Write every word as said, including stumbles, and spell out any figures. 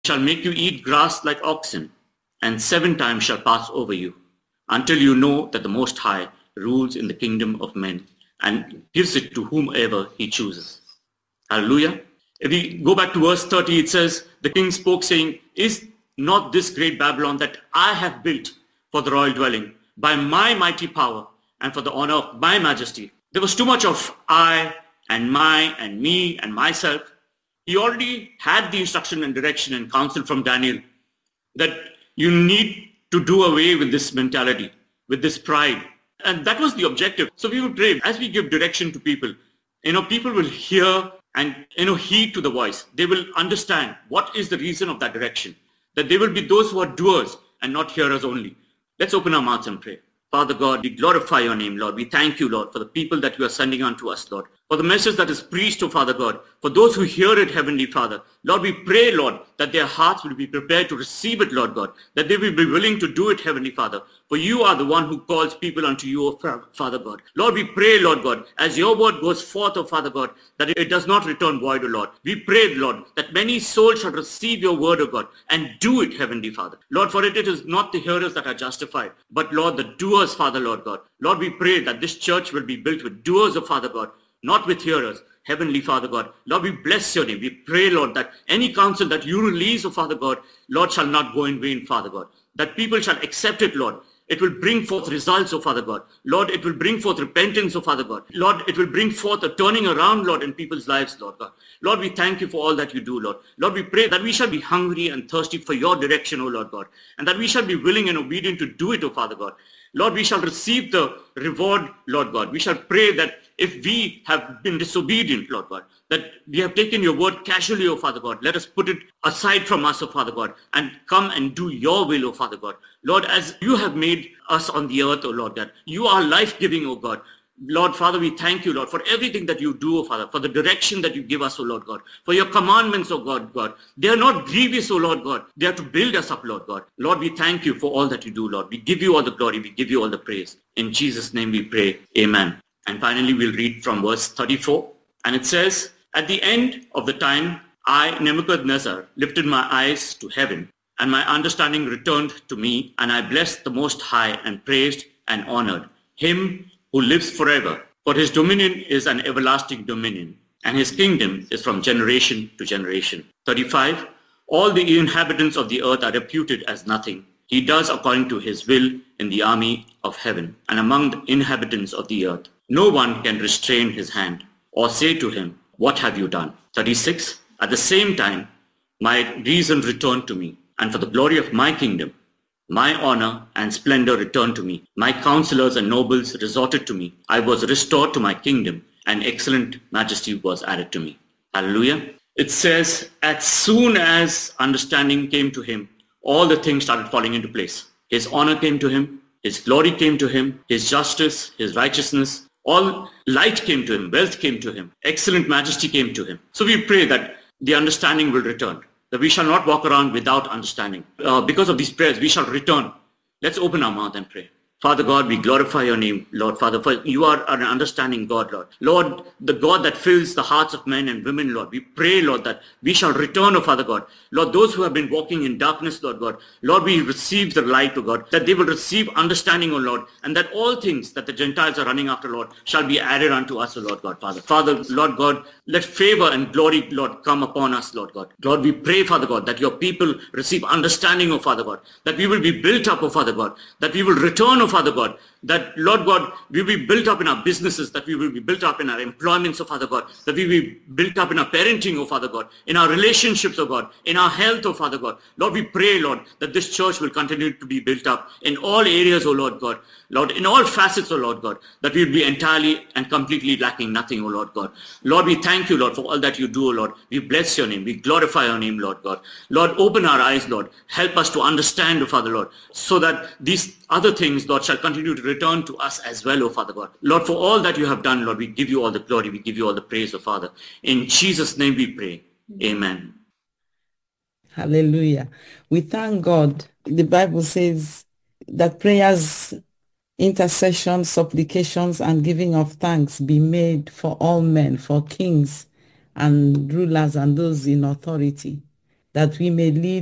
shall make you eat grass like oxen, and seven times shall pass over you, until you know that the Most High rules in the kingdom of men and gives it to whomever he chooses. Hallelujah. If we go back to verse thirty, it says, the king spoke, saying, is not this great Babylon that I have built for the royal dwelling by my mighty power and for the honor of my majesty? There was too much of I and my and me and myself. He already had the instruction and direction and counsel from Daniel that you need to do away with this mentality, with this pride. And that was the objective. So we would pray as we give direction to people, you know, people will hear and, you know, heed to the voice. They will understand what is the reason of that direction, that they will be those who are doers and not hearers only. Let's open our mouths and pray. Father God, we glorify your name, Lord. We thank you, Lord, for the people that you are sending unto us, Lord, for the message that is preached, oh Father God, for those who hear it, Heavenly Father. Lord, we pray, Lord, that their hearts will be prepared to receive it, Lord God, that they will be willing to do it, Heavenly Father, for you are the one who calls people unto you, oh Father God. Lord, we pray, Lord God, as your word goes forth, oh Father God, that it does not return void, oh Lord. We pray, Lord, that many souls shall receive your word, oh God, and do it, Heavenly Father. Lord, for it, it is not the hearers that are justified, but Lord, the doers, Father, Lord God. Lord, we pray that this church will be built with doers, oh Father God, not with hearers. Heavenly Father God, Lord, we bless your name. We pray, Lord, that any counsel that you release, oh Father God, Lord, shall not go in vain, Father God. That people shall accept it, Lord. It will bring forth results, oh Father God. Lord, it will bring forth repentance, oh Father God. Lord, it will bring forth a turning around, Lord, in people's lives, Lord God. Lord, we thank you for all that you do, Lord. Lord, we pray that we shall be hungry and thirsty for your direction, oh Lord God, and that we shall be willing and obedient to do it, oh Father God. Lord, we shall receive the reward, Lord God. We shall pray that if we have been disobedient, Lord God, that we have taken your word casually, oh Father God, let us put it aside from us, oh Father God, and come and do your will, oh Father God. Lord, as you have made us on the earth, oh Lord God, you are life-giving, oh God. Lord, Father, we thank you, Lord, for everything that you do, oh Father, for the direction that you give us, oh Lord God, for your commandments, oh God, God. They are not grievous, oh Lord God. They are to build us up, Lord God. Lord, we thank you for all that you do, Lord. We give you all the glory. We give you all the praise. In Jesus' name we pray. Amen. And finally, we'll read from verse thirty-four. And it says, at the end of the time, I, Nebuchadnezzar, lifted my eyes to heaven, and my understanding returned to me, and I blessed the Most High and praised and honored him who lives forever. For his dominion is an everlasting dominion, and his kingdom is from generation to generation. thirty-five. All the inhabitants of the earth are reputed as nothing. He does according to his will in the army of heaven and among the inhabitants of the earth. No one can restrain his hand or say to him, what have you done? thirty-six. At the same time, my reason returned to me, and for the glory of my kingdom, my honor and splendor returned to me. My counselors and nobles resorted to me. I was restored to my kingdom, and excellent majesty was added to me. Hallelujah. It says, as soon as understanding came to him, all the things started falling into place. His honor came to him. His glory came to him. His justice, his righteousness, all light came to him. Wealth came to him. Excellent majesty came to him. So we pray that the understanding will return, that we shall not walk around without understanding. Uh, because of these prayers, we shall return. Let's open our mouth and pray. Father God, we glorify your name, Lord Father, for you are an understanding God, Lord. Lord, the God that fills the hearts of men and women, Lord. We pray, Lord, that we shall return, oh Father God. Lord, those who have been walking in darkness, Lord God, Lord, we receive the light, oh God, that they will receive understanding, oh Lord, and that all things that the Gentiles are running after, Lord, shall be added unto us, oh Lord God, Father. Father, Lord God, let favor and glory, Lord, come upon us, Lord God. Lord, we pray, Father God, that your people receive understanding, oh Father God, that we will be built up, oh Father God, that we will return, oh Father God, that, Lord God, we will be built up in our businesses, that we will be built up in our employments, oh Father God, that we will be built up in our parenting, oh Father God, in our relationships, oh God, in our health, oh Father God. Lord, we pray, Lord, that this church will continue to be built up in all areas, oh Lord God. Lord, in all facets, oh Lord God, that we will be entirely and completely lacking nothing, oh Lord God. Lord, we thank you, Lord, for all that you do, oh Lord. We bless your name. We glorify your name, Lord God. Lord, open our eyes, Lord. Help us to understand, oh Father, Lord, so that these other things, Lord, shall continue to return to us as well, oh Father God. Lord, for all that you have done, Lord, we give you all the glory. We give you all the praise, oh Father. In Jesus' name we pray. Amen. Hallelujah. We thank God. The Bible says that prayers, intercession, supplications, and giving of thanks be made for all men, for kings and rulers and those in authority. that we may lead